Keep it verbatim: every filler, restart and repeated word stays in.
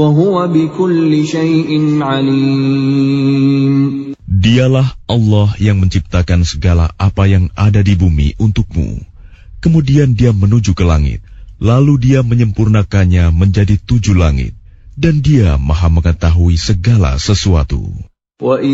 Dialah Allah yang menciptakan segala apa yang ada di bumi untukmu. Kemudian Dia menuju ke langit, lalu Dia menyempurnakannya menjadi tujuh langit, dan Dia Maha mengetahui segala sesuatu.